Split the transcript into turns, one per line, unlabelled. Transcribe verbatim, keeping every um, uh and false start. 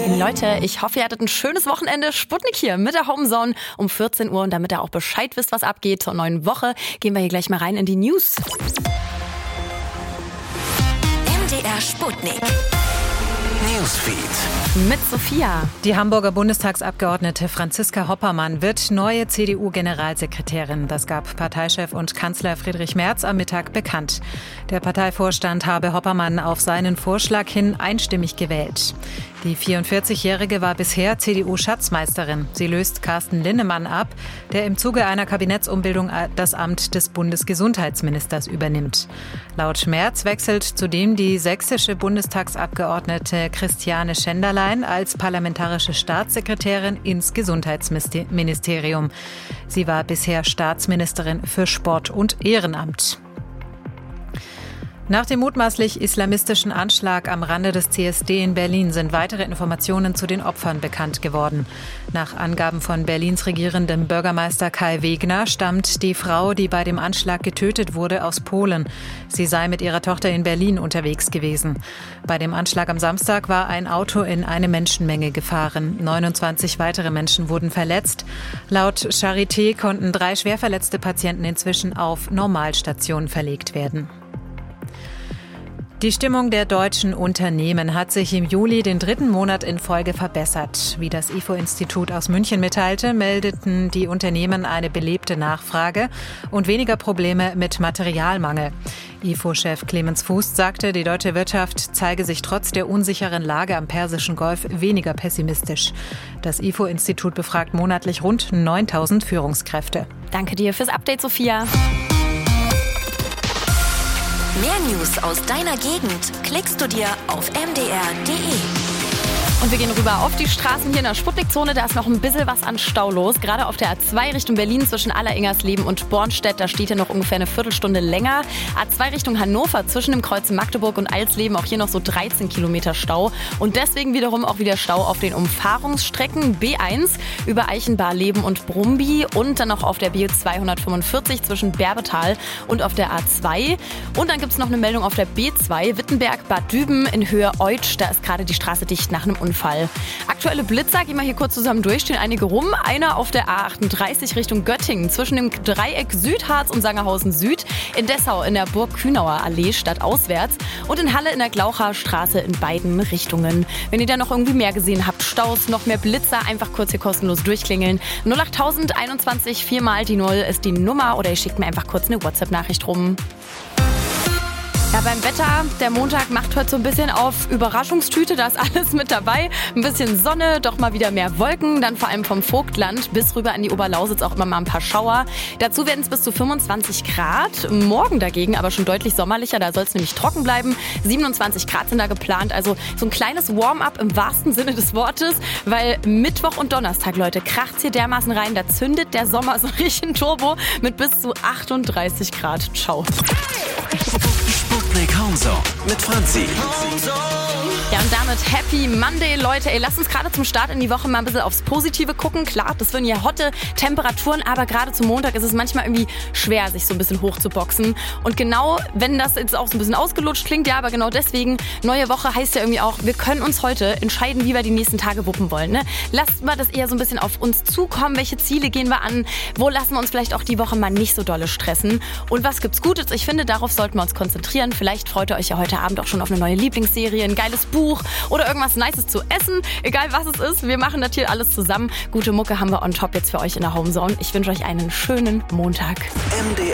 Leute, ich hoffe, ihr hattet ein schönes Wochenende. Sputnik hier mit der Homezone um vierzehn Uhr. Und damit ihr auch Bescheid wisst, was abgeht zur neuen Woche, gehen wir hier gleich mal rein in die News.
M D R Sputnik Newsfeed
mit Sophia.
Die Hamburger Bundestagsabgeordnete Franziska Hoppermann wird neue C D U-Generalsekretärin. Das gab Parteichef und Kanzler Friedrich Merz am Mittag bekannt. Der Parteivorstand habe Hoppermann auf seinen Vorschlag hin einstimmig gewählt. Die vierundvierzigjährige war bisher C D U-Schatzmeisterin. Sie löst Carsten Linnemann ab, der im Zuge einer Kabinettsumbildung das Amt des Bundesgesundheitsministers übernimmt. Laut Merz wechselt zudem die sächsische Bundestagsabgeordnete Christiane Schenderlein als parlamentarische Staatssekretärin ins Gesundheitsministerium. Sie war bisher Staatsministerin für Sport und Ehrenamt. Nach dem mutmaßlich islamistischen Anschlag am Rande des C S D in Berlin sind weitere Informationen zu den Opfern bekannt geworden. Nach Angaben von Berlins regierendem Bürgermeister Kai Wegner stammt die Frau, die bei dem Anschlag getötet wurde, aus Polen. Sie sei mit ihrer Tochter in Berlin unterwegs gewesen. Bei dem Anschlag am Samstag war ein Auto in eine Menschenmenge gefahren. neunundzwanzig weitere Menschen wurden verletzt. Laut Charité konnten drei schwerverletzte Patienten inzwischen auf Normalstationen verlegt werden. Die Stimmung der deutschen Unternehmen hat sich im Juli den dritten Monat in Folge verbessert. Wie das I F O-Institut aus München mitteilte, meldeten die Unternehmen eine belebte Nachfrage und weniger Probleme mit Materialmangel. I F O-Chef Clemens Fuß sagte, die deutsche Wirtschaft zeige sich trotz der unsicheren Lage am Persischen Golf weniger pessimistisch. Das I F O-Institut befragt monatlich rund neuntausend Führungskräfte.
Danke dir fürs Update, Sophia.
Mehr News aus deiner Gegend klickst du dir auf m d r punkt d e.
Und wir gehen rüber auf die Straßen hier in der Sputnik-Zone. Da ist noch ein bisschen was an Stau los. Gerade auf der A zwei Richtung Berlin zwischen Alleringers-Leben und Bornstedt. Da steht ja noch ungefähr eine Viertelstunde länger. A zwei Richtung Hannover zwischen dem Kreuz Magdeburg und Alsleben. Auch hier noch so dreizehn Kilometer Stau. Und deswegen wiederum auch wieder Stau auf den Umfahrungsstrecken B eins über Eichenbar-Leben und Brumby. Und dann noch auf der B zweihundertfünfundvierzig zwischen Berbetal und auf der A zwei. Und dann gibt es noch eine Meldung auf der B zwei Wittenberg-Bad Düben in Höhe Eutsch. Da ist gerade die Straße dicht nach einem Unfall. Fall. Aktuelle Blitzer, gehen wir hier kurz zusammen durch, stehen einige rum. Einer auf der A achtunddreißig Richtung Göttingen zwischen dem Dreieck Südharz und Sangerhausen Süd. In Dessau in der Burg-Kühnauer Allee stadtauswärts. Und in Halle in der Glaucher Straße in beiden Richtungen. Wenn ihr da noch irgendwie mehr gesehen habt, Staus, noch mehr Blitzer, einfach kurz hier kostenlos durchklingeln. null acht tausend einundzwanzig, viermal die Null ist die Nummer oder ihr schickt mir einfach kurz eine WhatsApp-Nachricht rum. Ja, beim Wetter, der Montag macht heute so ein bisschen auf Überraschungstüte, da ist alles mit dabei. Ein bisschen Sonne, doch mal wieder mehr Wolken, dann vor allem vom Vogtland bis rüber in die Oberlausitz auch immer mal ein paar Schauer. Dazu werden es bis zu fünfundzwanzig Grad. Morgen dagegen aber schon deutlich sommerlicher, da soll es nämlich trocken bleiben. siebenundzwanzig Grad sind da geplant, also so ein kleines Warm-up im wahrsten Sinne des Wortes, weil Mittwoch und Donnerstag, Leute, kracht's hier dermaßen rein, da zündet der Sommer so richtig ein Turbo mit bis zu achtunddreißig Grad. Ciao.
Sputnik Homezone mit Franzi.
Ja, und damit Happy Monday, Leute. Ey, lasst uns gerade zum Start in die Woche mal ein bisschen aufs Positive gucken. Klar, das würden ja hotte Temperaturen, aber gerade zum Montag ist es manchmal irgendwie schwer, sich so ein bisschen hochzuboxen. Und genau, wenn das jetzt auch so ein bisschen ausgelutscht klingt, ja, aber genau deswegen, neue Woche heißt ja irgendwie auch, wir können uns heute entscheiden, wie wir die nächsten Tage wuppen wollen. Ne? Lasst mal das eher so ein bisschen auf uns zukommen. Welche Ziele gehen wir an? Wo lassen wir uns vielleicht auch die Woche mal nicht so dolle stressen? Und was gibt's Gutes? Ich finde, darauf sollten wir uns konzentrieren. Vielleicht freut ihr euch ja heute Abend auch schon auf eine neue Lieblingsserie, ein geiles Buch oder irgendwas Nices zu essen. Egal was es ist, wir machen das hier alles zusammen. Gute Mucke haben wir on top jetzt für euch in der Homezone. Ich wünsche euch einen schönen Montag.
M D R